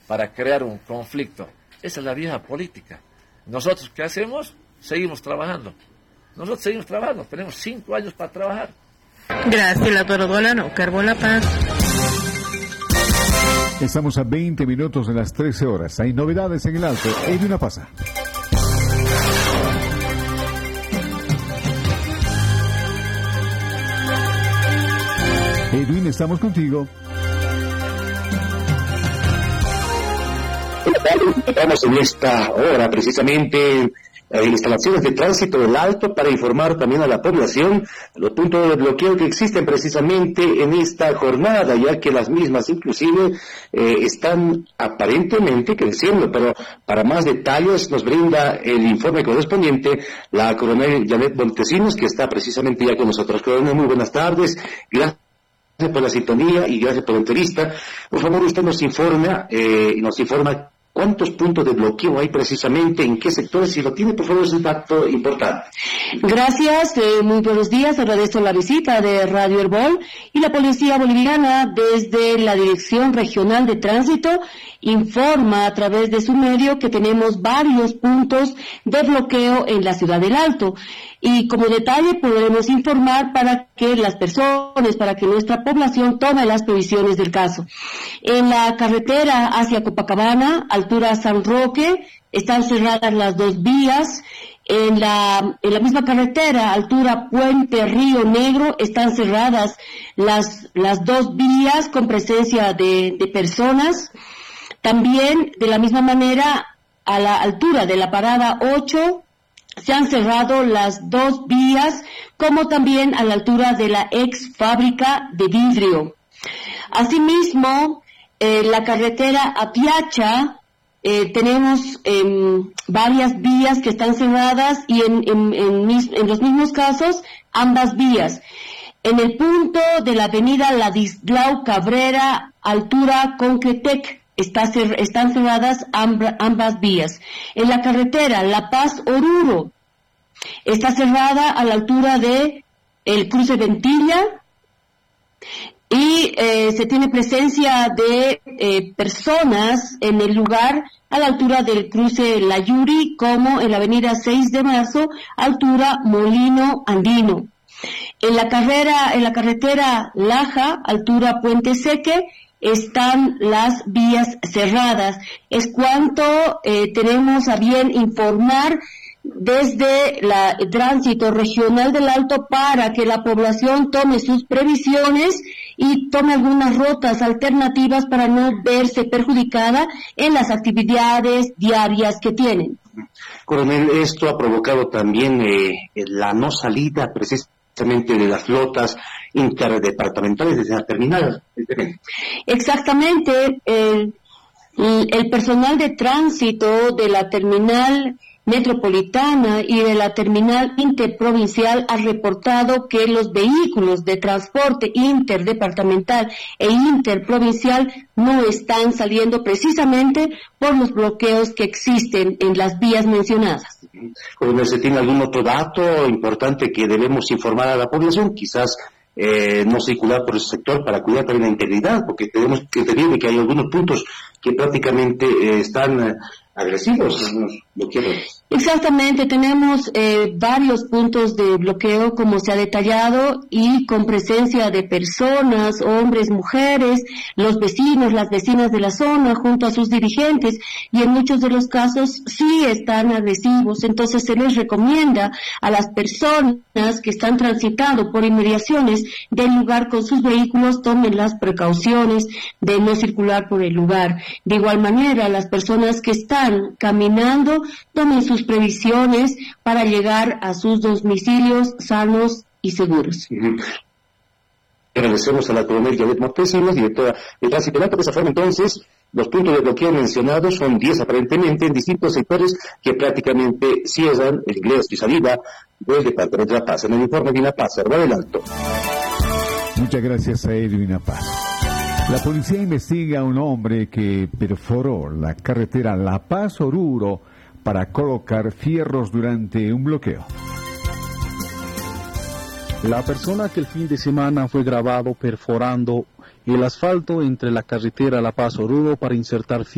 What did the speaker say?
para crear un conflicto. Esa es la vieja política. Nosotros, ¿qué hacemos? Seguimos trabajando. Nosotros seguimos trabajando, tenemos 5 años para trabajar. Gracias, la Torodola, no Carbón La Paz. Estamos a 20 minutos de las 13 horas. Hay novedades en el Alto. Edwin Pasa. Edwin, estamos contigo. Estamos en esta hora precisamente instalaciones de tránsito del Alto para informar también a la población los puntos de bloqueo que existen precisamente en esta jornada, ya que las mismas inclusive están aparentemente creciendo, pero para más detalles nos brinda el informe correspondiente la coronel Janet Montesinos, que está precisamente ya con nosotros. Coronel, muy buenas tardes, gracias por la sintonía y gracias por la entrevista. Por favor, usted nos informa cuántos puntos de bloqueo hay precisamente, en qué sectores, si lo tiene, por favor, es un dato importante. Gracias, muy buenos días, agradezco la visita de Radio Herbol y la Policía Boliviana desde la Dirección Regional de Tránsito informa a través de su medio que tenemos varios puntos de bloqueo en la ciudad del Alto. Y como detalle podremos informar para que las personas, para que nuestra población tome las previsiones del caso. En la carretera hacia Copacabana, altura San Roque, están cerradas las 2 vías. En la misma carretera, altura Puente Río Negro, están cerradas las 2 vías con presencia de personas. También, de la misma manera, a la altura de la parada 8, se han cerrado las 2 vías, como también a la altura de la ex fábrica de vidrio. Asimismo, la carretera Apiacha, tenemos varias vías que están cerradas y en los mismos casos, ambas vías. En el punto de la avenida Ladislao Cabrera, altura Concretec, están cerradas ambas vías. En la carretera La Paz-Oruro está cerrada a la altura de el cruce Ventilla y se tiene presencia de personas en el lugar a la altura del cruce La Yuri, como en la avenida 6 de marzo, altura Molino Andino. En la carretera Laja, altura Puente Seque, están las vías cerradas. Es cuanto tenemos a bien informar desde el tránsito regional del Alto para que la población tome sus previsiones y tome algunas rutas alternativas para no verse perjudicada en las actividades diarias que tienen. Coronel, esto ha provocado también la no salida precisamente de las flotas interdepartamentales desde la terminal. Exactamente, el personal de tránsito de la terminal metropolitana y de la terminal interprovincial ha reportado que los vehículos de transporte interdepartamental e interprovincial no están saliendo precisamente por los bloqueos que existen en las vías mencionadas. ¿Se tiene algún otro dato importante que debemos informar a la población? Quizás no circular por ese sector para cuidar también la integridad, porque tenemos que entender que hay algunos puntos que prácticamente están agresivos, bloqueados. Exactamente, tenemos varios puntos de bloqueo, como se ha detallado, y con presencia de personas, hombres, mujeres, los vecinos, las vecinas de la zona, junto a sus dirigentes, y en muchos de los casos sí están agresivos. Entonces se les recomienda a las personas que están transitando por inmediaciones del lugar con sus vehículos, tomen las precauciones de no circular por el lugar. De igual manera, las personas que están caminando, tomen sus previsiones para llegar a sus domicilios sanos y seguros. Agradecemos a la coronel Janet Montesinos, directora de Tránsito del Alto. De esa forma, entonces, los puntos de bloqueo mencionados son 10 aparentemente en distintos sectores que prácticamente cierran el ingreso y salida del departamento de La Paz. En el informe de La Paz, Herbol del Alto. Muchas gracias a Edwin Paz. La policía investiga a un hombre que perforó la carretera La Paz-Oruro para colocar fierros durante un bloqueo. La persona que el fin de semana fue grabado perforando el asfalto entre la carretera La Paz-Oruro para insertar fierros